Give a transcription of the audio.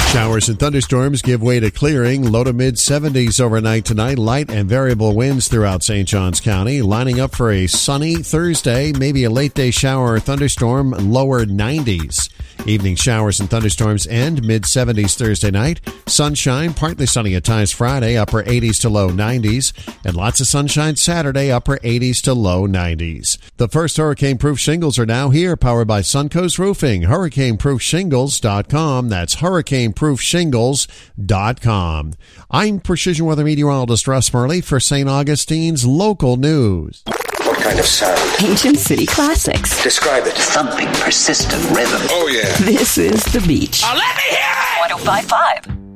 Showers and thunderstorms give way to clearing. Low to mid-70s overnight tonight. Light and variable winds throughout St. Johns County. Lining up for a sunny Thursday. Maybe a late-day shower or thunderstorm. Lower 90s. Evening showers and thunderstorms end mid-70s Thursday night. Sunshine, partly sunny at times Friday. Upper 80s to low 90s. And lots of sunshine Saturday. Upper 80s to low 90s. The first hurricane-proof shingles are now here. Powered by Suncoast Roofing. HurricaneProofShingles.com. That's HurricaneProofShingles.com. I'm Precision Weather Meteorologist Russ Murley for St. Augustine's Local News. What kind of sound? Ancient city classics. Describe it. Thumping, persistent rhythm. Oh, yeah. This is The Beach. Let me hear it! 105.5.